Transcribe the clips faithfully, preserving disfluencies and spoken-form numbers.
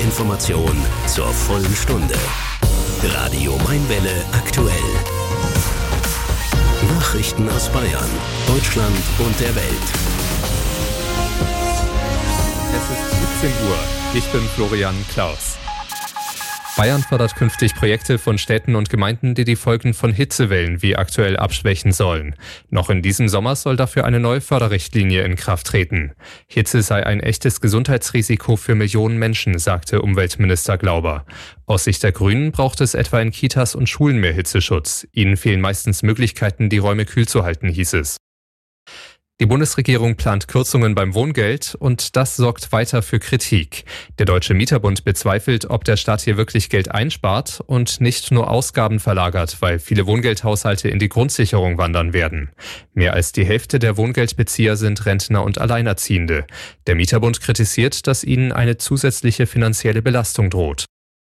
Information zur vollen Stunde. Radio Mainwelle aktuell. Nachrichten aus Bayern, Deutschland und der Welt. Es ist siebzehn Uhr. Ich bin Florian Klaus. Bayern fördert künftig Projekte von Städten und Gemeinden, die die Folgen von Hitzewellen wie aktuell abschwächen sollen. Noch in diesem Sommer soll dafür eine neue Förderrichtlinie in Kraft treten. Hitze sei ein echtes Gesundheitsrisiko für Millionen Menschen, sagte Umweltminister Glauber. Aus Sicht der Grünen braucht es etwa in Kitas und Schulen mehr Hitzeschutz. Ihnen fehlen meistens Möglichkeiten, die Räume kühl zu halten, hieß es. Die Bundesregierung plant Kürzungen beim Wohngeld und das sorgt weiter für Kritik. Der Deutsche Mieterbund bezweifelt, ob der Staat hier wirklich Geld einspart und nicht nur Ausgaben verlagert, weil viele Wohngeldhaushalte in die Grundsicherung wandern werden. Mehr als die Hälfte der Wohngeldbezieher sind Rentner und Alleinerziehende. Der Mieterbund kritisiert, dass ihnen eine zusätzliche finanzielle Belastung droht.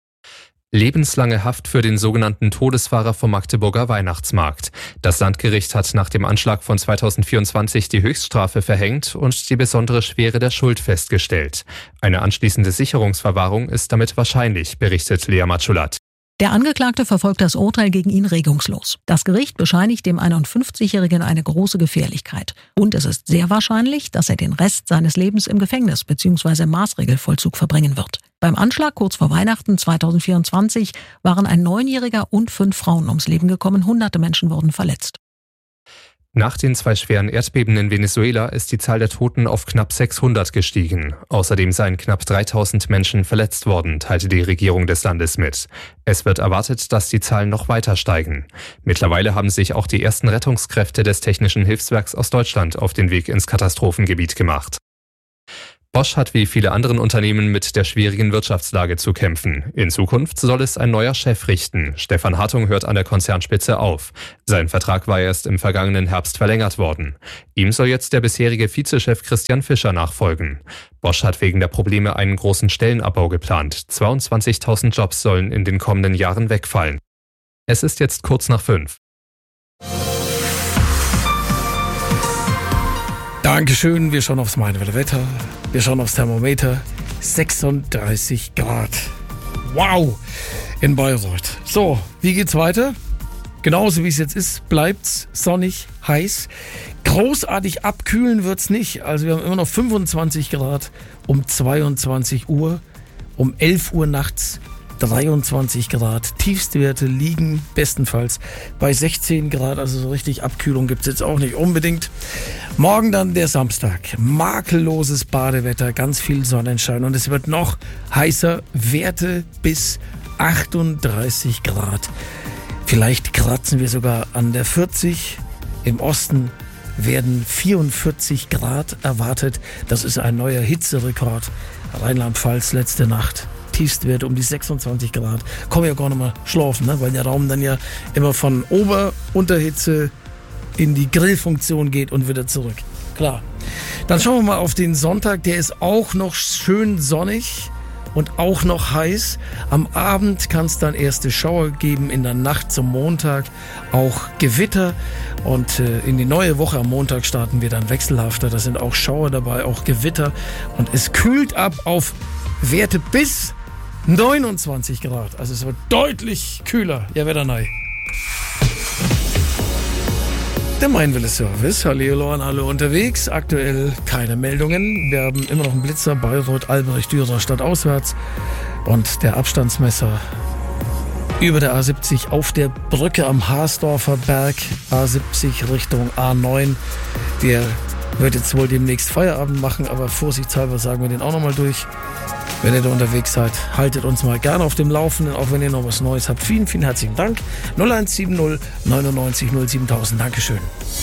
Lebenslange Haft für den sogenannten Todesfahrer vom Magdeburger Weihnachtsmarkt. Das Landgericht hat nach dem Anschlag von zweitausendvierundzwanzig die Höchststrafe verhängt und die besondere Schwere der Schuld festgestellt. Eine anschließende Sicherungsverwahrung ist damit wahrscheinlich, berichtet Lea Matschulat. Der Angeklagte verfolgt das Urteil gegen ihn regungslos. Das Gericht bescheinigt dem einundfünfzigjährigen eine große Gefährlichkeit. Und es ist sehr wahrscheinlich, dass er den Rest seines Lebens im Gefängnis bzw. im Maßregelvollzug verbringen wird. Beim Anschlag kurz vor Weihnachten zweitausendvierundzwanzig waren ein Neunjähriger und fünf Frauen ums Leben gekommen. Hunderte Menschen wurden verletzt. Nach den zwei schweren Erdbeben in Venezuela ist die Zahl der Toten auf knapp sechshundert gestiegen. Außerdem seien knapp dreitausend Menschen verletzt worden, teilte die Regierung des Landes mit. Es wird erwartet, dass die Zahlen noch weiter steigen. Mittlerweile haben sich auch die ersten Rettungskräfte des Technischen Hilfswerks aus Deutschland auf den Weg ins Katastrophengebiet gemacht. Bosch hat wie viele anderen Unternehmen mit der schwierigen Wirtschaftslage zu kämpfen. In Zukunft soll es ein neuer Chef richten. Stefan Hartung hört an der Konzernspitze auf. Sein Vertrag war erst im vergangenen Herbst verlängert worden. Ihm soll jetzt der bisherige Vizechef Christian Fischer nachfolgen. Bosch hat wegen der Probleme einen großen Stellenabbau geplant. zweiundzwanzigtausend Jobs sollen in den kommenden Jahren wegfallen. Es ist jetzt kurz nach fünf. Dankeschön, wir schauen aufs Mainwelle Wetter. Wir schauen aufs Thermometer. sechsunddreißig Grad. Wow, in Bayreuth. So, wie geht's weiter? Genauso wie es jetzt ist, bleibt's sonnig, heiß. Großartig abkühlen wird's nicht. Also wir haben immer noch fünfundzwanzig Grad um zweiundzwanzig Uhr. Um elf Uhr nachts dreiundzwanzig Grad. Tiefstwerte liegen bestenfalls bei sechzehn Grad. Also so richtig Abkühlung gibt es jetzt auch nicht unbedingt. Morgen dann der Samstag. Makelloses Badewetter, ganz viel Sonnenschein. Und es wird noch heißer. Werte bis achtunddreißig Grad. Vielleicht kratzen wir sogar an der vierzig. Im Osten werden vierundvierzig Grad erwartet. Das ist ein neuer Hitzerekord. Rheinland-Pfalz letzte Nacht. Tiefstwert um die sechsundzwanzig Grad. Kommen ja gar nicht mehr schlafen, ne? Weil der Raum dann ja immer von Ober-Unterhitze in die Grillfunktion geht und wieder zurück. Klar. Dann schauen wir mal auf den Sonntag. Der ist auch noch schön sonnig und auch noch heiß. Am Abend kann es dann erste Schauer geben, in der Nacht zum Montag auch Gewitter. Und äh, in die neue Woche am Montag starten wir dann wechselhafter. Da sind auch Schauer dabei, auch Gewitter. Und es kühlt ab auf Werte bis neunundzwanzig Grad. Also es wird deutlich kühler. Ja, wieder neu. Der Mainwelle Service. Hallihallo an alle unterwegs. Aktuell keine Meldungen. Wir haben immer noch einen Blitzer. Bayreuth, Albrecht, Dürer, stadtauswärts. Und der Abstandsmesser über der A siebzig auf der Brücke am Haasdorfer Berg. A siebzig Richtung A neun. Der wird jetzt wohl demnächst Feierabend machen, aber vorsichtshalber sagen wir den auch nochmal durch. Wenn ihr da unterwegs seid, haltet uns mal gerne auf dem Laufenden, auch wenn ihr noch was Neues habt. Vielen, vielen herzlichen Dank. null eins sieben null neunundneunzig null siebentausend. Dankeschön.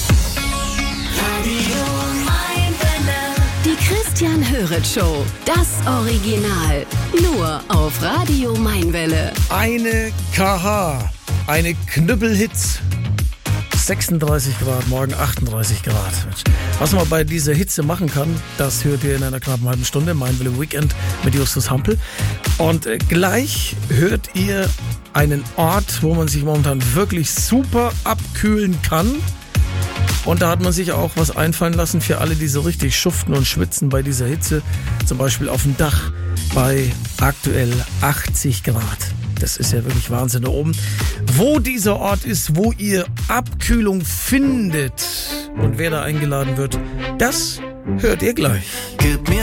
Die Christian Höret Show. Das Original. Nur auf Radio Mainwelle. Eine K H. Eine Knüppelhitz. sechsunddreißig Grad, morgen achtunddreißig Grad. Was man bei dieser Hitze machen kann, das hört ihr in einer knappen halben Stunde. Mainwelle Weekend mit Justus Hampel. Und äh, gleich hört ihr einen Ort, wo man sich momentan wirklich super abkühlen kann. Und da hat man sich auch was einfallen lassen für alle, die so richtig schuften und schwitzen bei dieser Hitze. Zum Beispiel auf dem Dach bei aktuell achtzig Grad. Das ist ja wirklich Wahnsinn da oben. Wo dieser Ort ist, wo ihr Abkühlung findet und wer da eingeladen wird, das hört ihr gleich. Gib mir